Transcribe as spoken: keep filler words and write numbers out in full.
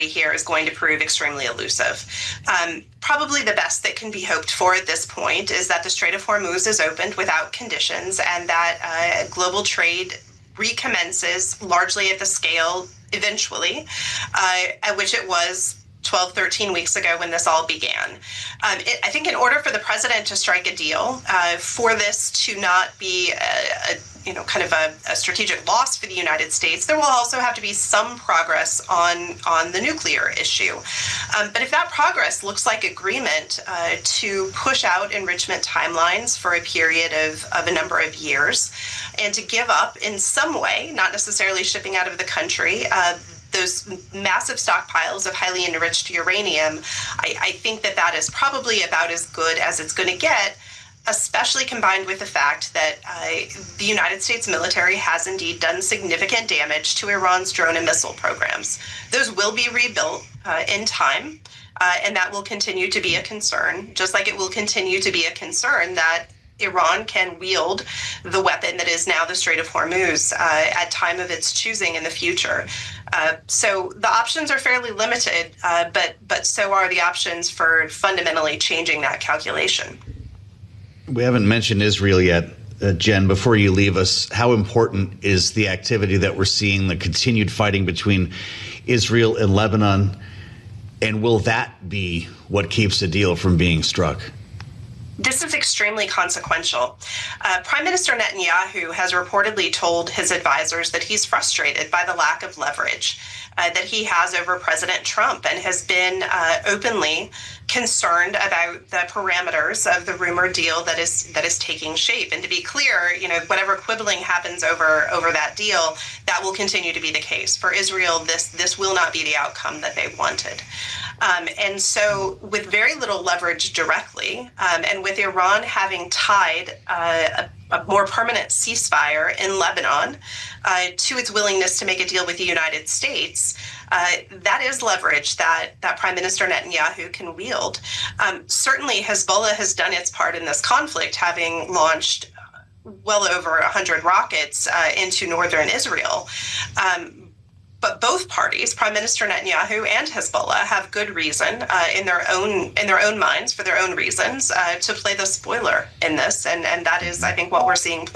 here is going to prove extremely elusive. Um, probably the best that can be hoped for at this point is that the Strait of Hormuz is opened without conditions and that uh, global trade recommences largely at the scale eventually uh, at which it was twelve, thirteen weeks ago when this all began. Um, it, I think in order for the president to strike a deal, uh, for this to not be a, a you know, kind of a, a strategic loss for the United States, there will also have to be some progress on, on the nuclear issue. Um, but if that progress looks like agreement uh, to push out enrichment timelines for a period of, of a number of years and to give up in some way, not necessarily shipping out of the country, uh, those massive stockpiles of highly enriched uranium, I, I think that that is probably about as good as it's going to get, especially combined with the fact that uh, the United States military has indeed done significant damage to Iran's drone and missile programs. Those will be rebuilt uh, in time, uh, and that will continue to be a concern, just like it will continue to be a concern that Iran can wield the weapon that is now the Strait of Hormuz uh, at time of its choosing in the future. Uh, so the options are fairly limited, uh, but but so are the options for fundamentally changing that calculation. We haven't mentioned Israel yet, uh, Jen. Before you leave us, how important is the activity that we're seeing, the continued fighting between Israel and Lebanon, and will that be what keeps a deal from being struck? This is extremely consequential. Uh, Prime Minister Netanyahu has reportedly told his advisors that he's frustrated by the lack of leverage uh, that he has over President Trump and has been uh, openly concerned about the parameters of the rumored deal that is that is taking shape. And to be clear, you know, whatever quibbling happens over over that deal, that will continue to be the case. For Israel, this this will not be the outcome that they wanted. Um, and so with very little leverage directly, um, and with Iran having tied uh, a, a more permanent ceasefire in Lebanon uh, to its willingness to make a deal with the United States, uh, that is leverage that, that Prime Minister Netanyahu can wield. Um, certainly Hezbollah has done its part in this conflict, having launched well over one hundred rockets uh, into northern Israel. Um, But both parties, Prime Minister Netanyahu and Hezbollah, have good reason uh, in their own in their own minds, for their own reasons, uh, to play the spoiler in this, and and that is, I think, what we're seeing play